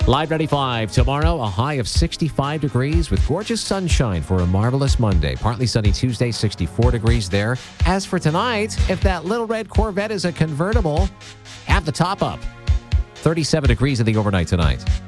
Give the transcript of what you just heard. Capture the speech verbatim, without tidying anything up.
Live ninety-five tomorrow, a high of sixty-five degrees with gorgeous sunshine for a marvelous Monday. Partly sunny Tuesday, sixty-four degrees there. As for tonight, if that little red Corvette is a convertible, have the top up. thirty-seven degrees in the overnight tonight.